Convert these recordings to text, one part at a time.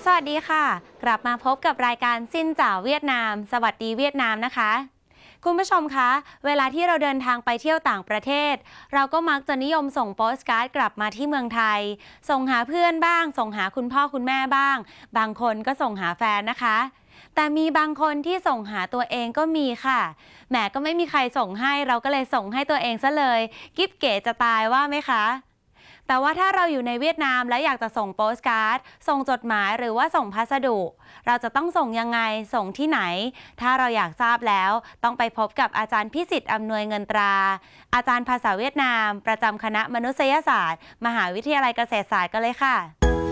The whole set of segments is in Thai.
สวัสดีค่ะกลับมาพบกับรายการซินจ่าเวียดนามสวัสดีเวียดนามนะคะคุณผู้ชมคะเวลาที่เราเดินทางไปเที่ยวต่างประเทศเราก็มักจะนิยมส่งโปสการ์ดกลับมาที่เมืองไทยส่งหาเพื่อนบ้างส่งหาคุณพ่อคุณแม่บ้างบางคนก็ส่งหาแฟนนะคะแต่มีบางคนที่ส่งหาตัวเองก็มีค่ะแหมก็ไม่มีใครส่งให้เราก็เลยส่งให้ตัวเองซะเลยกิ๊บเก๋จะตายว่าไหมคะแต่ว่าถ้าเราอยู่ในเวียดนามและอยากจะส่งโปสการ์ดส่งจดหมายหรือว่าส่งพัสดุเราจะต้องส่งยังไงส่งที่ไหนถ้าเราอยากทราบแล้วต้องไปพบกับอาจารย์พิสิทธิ์อำนวยเงินตราอาจารย์ภาษาเวียดนามประจำคณะมนุษยศาสตร์มหาวิทยาลัยเกษตรศาสตร์กันเลยค่ะ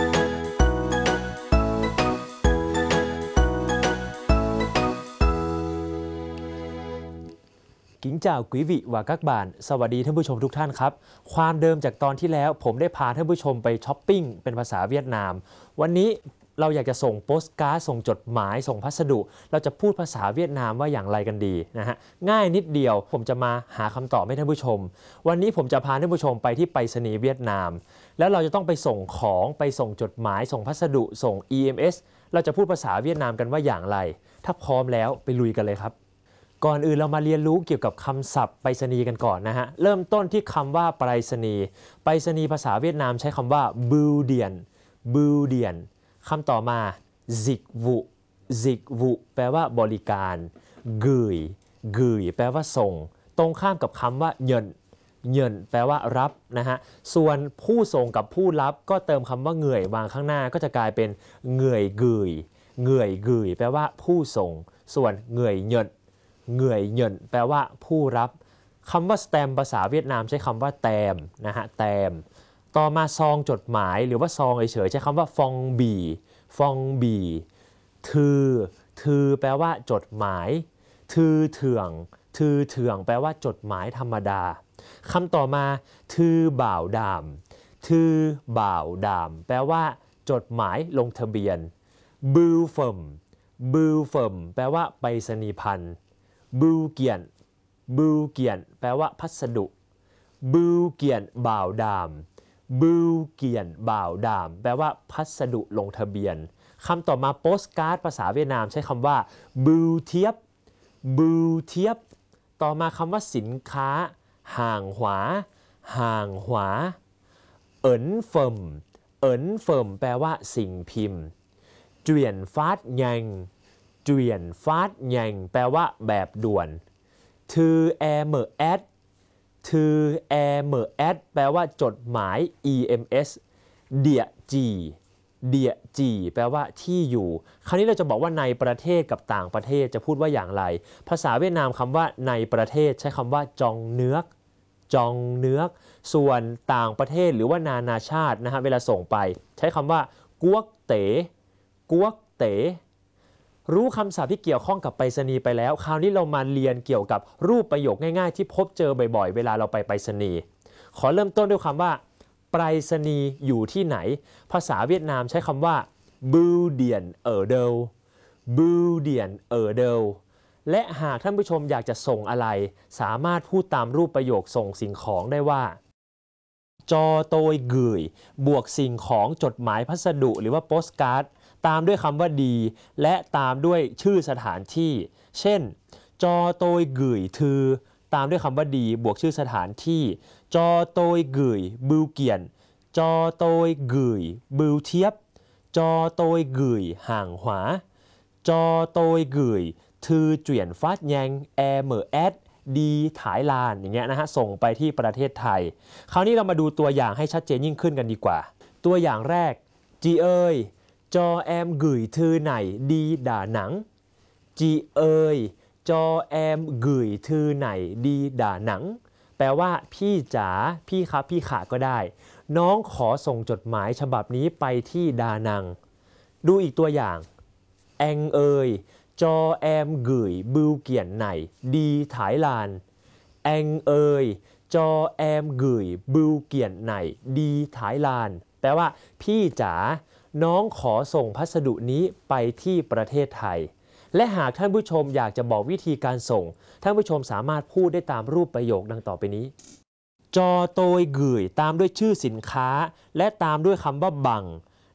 Kính chào quý vị và các bạn สวัสดีท่านผู้ชมทุกท่านครับความเดิมจากตอนที่แล้วผมได้พาท่านผู้ชมไปช้อปปิ้งเป็นภาษาเวียดนามวันนี้เราอยากจะส่งโปสการ์ดส่งจดหมายส่งพัสดุเราจะพูดภาษาเวียดนามว่าอย่างไรกันดีนะฮะง่ายนิดเดียวผมจะมาหาคำตอบให้ท่านผู้ชมวันนี้ผมจะพาท่านผู้ชมไปที่ไปรษณีย์เวียดนามแล้วเราจะต้องไปส่งของไปส่งจดหมายส่งพัสดุส่ง EMS เราจะพูดภาษาเวียดนามกันว่าอย่างไรถ้าพร้อมแล้วไปลุยกันเลยครับก่อนอื่นเรามาเรียนรู้เกี่ยวกับคำศัพท์ไปรษณีย์กันก่อนนะฮะเริ่มต้นที่คำว่าไปรษณีย์ไปรษณีย์ภาษาเวียดนามใช้คำว่าบูเดียนบูเดียนคำต่อมาซิกวุซิกวุแปลว่าบริการกุยกุยแปลว่าส่งตรงข้ามกับคำว่าเยินเยินแปลว่ารับนะฮะส่วนผู้ส่งกับผู้รับก็เติมคำว่าเหงื่อยวางข้างหน้าก็จะกลายเป็นเหงื่อยกุยเหงื่อยกุยแปลว่าผู้ส่งส่วนเหงื่อยเยินเหงื่อยเยินแปลว่าผู้รับคำว่าสแตมภาษาเวียดนามใช้คำว่าแตมนะฮะแตมต่อมาซองจดหมายหรือว่าซองเฉยๆใช้คำว่าฟองบีฟองบีทือแปลว่าจดหมายทือเถื่องแปลว่าจดหมายธรรมดาคำต่อมาทือบ่าวดามทือบ่าวดามแปลว่าจดหมายลงทะเบียนบูเฟิมแปลว่าไปรษณียพันธ์บูเกียนแปลว่าพัสดุบูเกียนบ่าวดามบูเกียนบ่าวดามแปลว่าพัสดุลงทะเบียนคำต่อมาโปสการ์ดภาษาเวียดนามใช้คำว่าบูเทียบต่อมาคำว่าสินค้าห่างหวาเอินเฟิมแปลว่าสิ่งพิมพ์เจียนฟาดยังแปลว่าแบบด่วนทือแอเมอแอดแปลว่าจดหมาย EMS เดียจีแปลว่าที่อยู่คราวนี้เราจะบอกว่าในประเทศกับต่างประเทศจะพูดว่าอย่างไรภาษาเวียดนามคำว่าในประเทศใช้คำว่าจองเนื้อกส่วนต่างประเทศหรือว่านานาชาตินะฮะเวลาส่งไปใช้คำว่ากวกเต๋รู้คำศัพท์ที่เกี่ยวข้องกับไปรษณีย์ไปแล้วคราวนี้เรามาเรียนเกี่ยวกับรูปประโยคง่ายๆที่พบเจอบ่อยๆเวลาเราไปรษณีย์ขอเริ่มต้นด้วยคำว่าไปรษณีย์อยู่ที่ไหนภาษาเวียดนามใช้คำว่าบูเดียนเดลและหากท่านผู้ชมอยากจะส่งอะไรสามารถพูดตามรูปประโยคส่งสิ่งของได้ว่าจอโตยกุยบวกสิ่งของจดหมายพัสดุหรือว่าโปสการ์ดตามด้วยคำว่าดีและตามด้วยชื่อสถานที่เช่นจอโตยกุยทือตามด้วยคำว่าดีบวกชื่อสถานที่จอโตยกุยบูเกียนจอโตยกุยบูเทียบจอโตยกุยห่างหวาจอโตยกุยทือเจียนฟาดยังแอเมอแอดดีถายลานอย่างเงี้ยนะฮะส่งไปที่ประเทศไทยคราวนี้เรามาดูตัวอย่างให้ชัดเจนยิ่งขึ้นกันดีกว่าตัวอย่างแรกจีเอยจอแอมกุยทือไหนดีด่าหนังจีเอยจอแอมกุยทือไหนดีด่าหนังแปลว่าพี่จ๋าพี่ครับพี่ขาก็ได้น้องขอส่งจดหมายฉบับนี้ไปที่ดานังดูอีกตัวอย่างแองเอยจอแอมกุยบูเกียนไหนดีถายลานแองเอยจอแอมกุยบูเกียนไหนดีถายลานแปลว่าพี่จ๋าน้องขอส่งพัสดุนี้ไปที่ประเทศไทยและหากท่านผู้ชมอยากจะบอกวิธีการส่งท่านผู้ชมสามารถพูดได้ตามรูปประโยคดังต่อไปนี้จอโตยกุยตามด้วยชื่อสินค้าและตามด้วยคำว่าบัง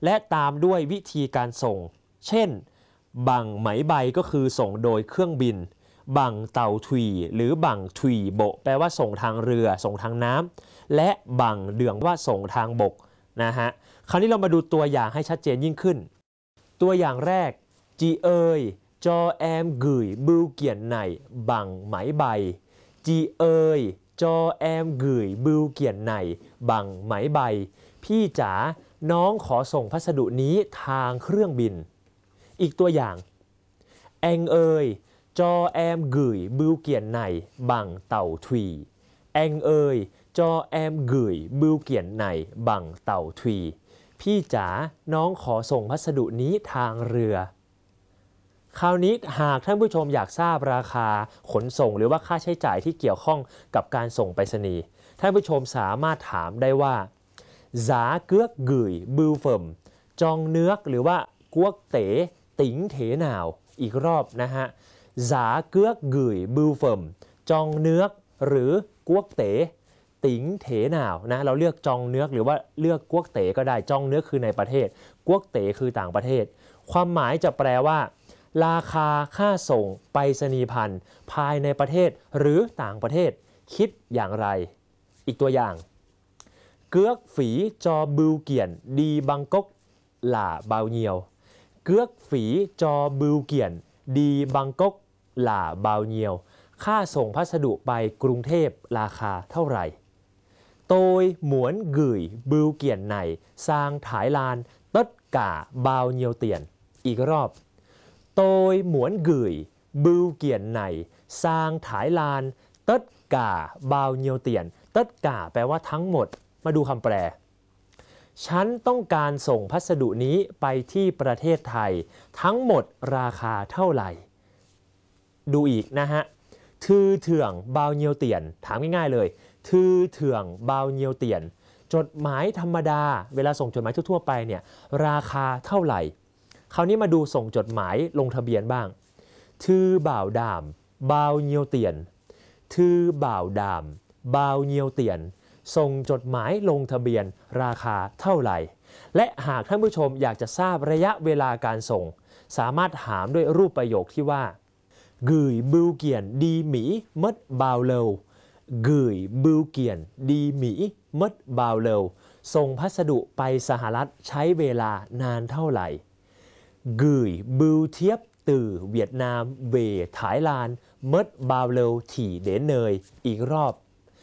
และตามด้วยวิธีการส่งเช่นบังไหมใบก็คือส่งโดยเครื่องบินบังเต่าทุยหรือบังทุยโบแปลว่าส่งทางเรือส่งทางน้ำและบังเดืองว่าส่งทางบกนะฮะคราวนี้เรามาดูตัวอย่างให้ชัดเจนยิ่งขึ้นตัวอย่างแรกจีเอยจอแอมกุยบิวเกียนไหนบังไหมใบจีเอยจอแอมกุยบิวเกียนไหนบังไหมใบพี่จ๋าน้องขอส่งพัสดุนี้ทางเครื่องบินอีกตัวอย่างแองเอยจอแอมกุยบิวเกียนไหนบังเต่าทุยแองเอยจอแอมกุยบิวเกียนไหนบังเต่าทุยพี่จ๋าน้องขอส่งพัสดุนี้ทางเรือคราวนี้หากท่านผู้ชมอยากทราบราคาขนส่งหรือว่าค่าใช้จ่ายที่เกี่ยวข้องกับการส่งไปรษณีย์ท่านผู้ชมสามารถถามได้ว่าหาเกือกกุยบิวเฟิมจองเนื้อกหรือว่ากวกเต๋ติ๋งเถหนาวอีกรอบนะฮะหาเกือกกุยบิวเฟิมจองเนื้อกหรือกวกเต๋ติ๋งเถหนาวนะเราเลือกจองเนื้อกหรือว่าเลือกกวกเต๋ก็ได้จองเนื้อกคือในประเทศกวกเต๋คือต่างประเทศความหมายจะแปลว่าราคาค่าส่งไปรษณียพันธ์ภายในประเทศหรือต่างประเทศคิดอย่างไรอีกตัวอย่างเกือกฝีจอบิวเกียนดีบังกกหล่าบาวเนียวเกือกฝีจอบิวเกียนดีบังกกหล่าบาวเนียวค่าส่งพัสดุไปกรุงเทพราคาเท่าไหร่โตยหมวนกุยบิวเกียนไหนซางถ่ายลานตัดก่าบาวเนียวเตียนอีกรอบโตยหมวนกุยบิวเกียนไหนซางถ่ายลานตัดก่าบาวเนียวเตียนตัดก่าแปลว่าทั้งหมดมาดูคำแปลฉันต้องการส่งพัสดุนี้ไปที่ประเทศไทยทั้งหมดราคาเท่าไหร่ดูอีกนะฮะทือเถื่องบาวเนียวเตียนถามง่ายๆเลยทือเถื่องบาวเนียวเตียนจดหมายธรรมดาเวลาส่งจดหมายทั่วๆไปเนี่ยราคาเท่าไหร่คราวนี้มาดูส่งจดหมายลงทะเบียนบ้างทือบ่าวดามบาวเนียวเตียนทือบ่าวดามบาวเนียวเตียนส่งจดหมายลงทะเบียนราคาเท่าไหร่และหากท่านผู้ชมอยากจะทราบระยะเวลาการส่งสามารถถามด้วยรูปประโยคที่ว่ากุยบิวเกียนดีหมีมัดบาวเลวกุยบิวเกียนดีหมีมัดบาวเลวส่งพัสดุไปสหรัฐใช้เวลานานเท่าไหร่กุยบิวเทียบtừ Việt Nam về Thái Lan mất bao lâu thì đến nơi อีกรอบ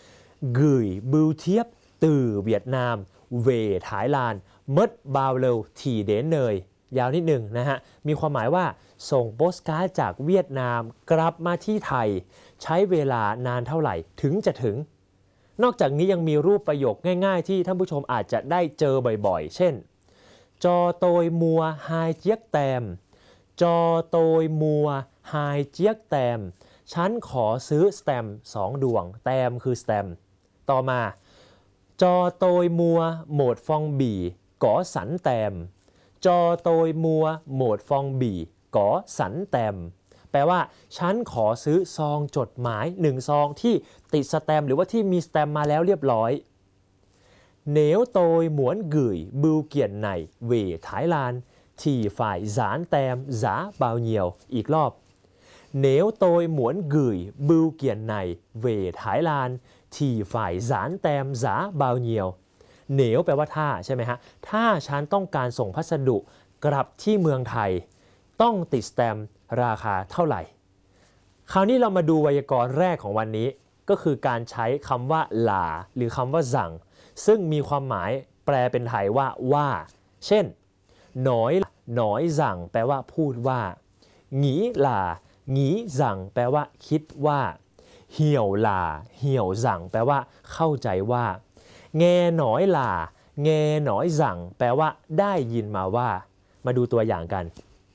gửi bưu thiếp từ Việt Nam về Thái Lan mất bao lâu thì đến nơi ยาวนิดหนึ่งนะฮะมีความหมายว่าส่งโปสการ์ดจากเวียดนามกลับมาที่ไทยใช้เวลานานเท่าไหร่ถึงจะถึงนอกจากนี้ยังมีรูปประโยคง่ายๆที่ท่านผู้ชมอาจจะได้เจอบ่อยๆเช่นจอโตยมัวไฮเจี๊ยกแตมจอโตยมัวไฮเจี๊ยกแตมฉันขอซื้อสแตมป์2 ดวงแตมคือสแตมป์ต่อมาจอโตยมัวโหมดฟองบีก๋อสันแตมจอโตยมัวโหมดฟองบีก๋อสันแตมแปลว่าฉันขอซื้อซองจดหมาย1 ซองที่ติดสแตมป์หรือว่าที่มีสแตมป์มาแล้วเรียบร้อยnếu tôi muốn gửi bưu kiện này về Thái Lan thì phải dán tem giá bao nhiêu อีกรอบ nếu tôi muốn gửi bưu kiện này về Thái Lan thì phải dán tem giá bao nhiêu nếu แปลว่าถ้าใช่ไหมฮะถ้าฉันต้องการส่งพัสดุกลับที่เมืองไทยต้องติดสแตมป์ราคาเท่าไหร่คราวนี้เรามาดูไวยากรณ์แรกของวันนี้ก็คือการใช้คำว่าหลาหรือคำว่าสั่งซึ่งมีความหมายแปลเป็นไทยว่าเช่นหนอยสั่งแปลว่าพูดว่าหงีหล่าหงีสั่งแปลว่าคิดว่าเหี่ยวหล่าเหี่ยวสั่งแปลว่าเข้าใจว่าแงหนอยหล่าแงหนอยสั่งแปลว่าได้ยินมาว่ามาดูตัวอย่างกัน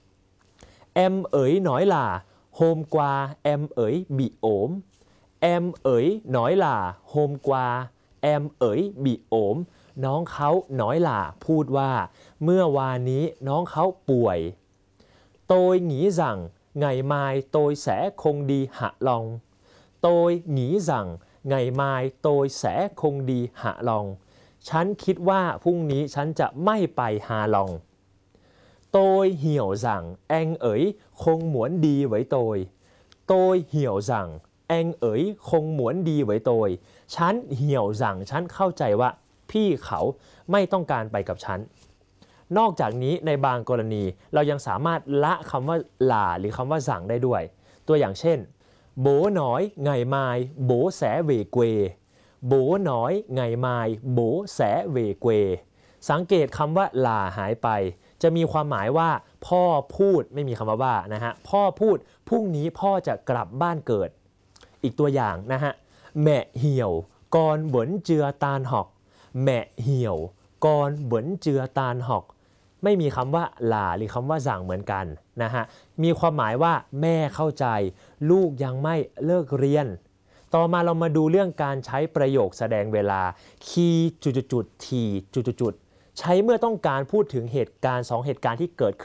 em ơi nói là hôm qua em ơi bị ốm em ơi nói là hôm qua em ơi bị ốm น้องเขาน้อยหล่าพูดว่าเมื่อวานนี้น้องเขาป่วย tôi nghĩ rằng ngày mai tôi sẽ không đi Hạ Long tôi nghĩ rằng ngày mai tôi sẽ không đi Hạ Long ฉันคิดว่าพรุ่งนี้ฉันจะไม่ไปฮาลองtôi hiểu rằng anh ấy không muốn đi với tôi hiểu rằng anh ấy không muốn đi với tôi ฉัน hiểu rằng ฉันเข้าใจว่าพี่เขาไม่ต้องการไปกับฉันนอกจากนี้ในบางกรณีเรายังสามารถละคำว่าลาหรือคำว่าสั่งได้ด้วยตัวอย่างเช่น bố nói ngày mai bố sẽ về quê bố nói ngày mai bố sẽ về quê สังเกตคำว่าลาหายไปจะมีความหมายว่าพ่อพูดไม่มีคำว่านะฮะพ่อพูดพรุ่งนี้พ่อจะกลับบ้านเกิดอีกตัวอย่างนะฮะแม่เหี่ยวก่อนเหวินเจือตาลหอกแม่เหี่ยวก่อนเหวินเจือตาลหอกไม่มีคำว่าลาหรือคำว่าสั่งเหมือนกันนะฮะมีความหมายว่าแม่เข้าใจลูกยังไม่เลิกเรียนต่อมาเรามาดูเรื่องการใช้ประโยคแสดงเวลาคีจุดๆทีจุดๆใช้เมื่อต้องการพูดถึงเหตุการณ์2เหตุการณ์ที่เกิดขึ้น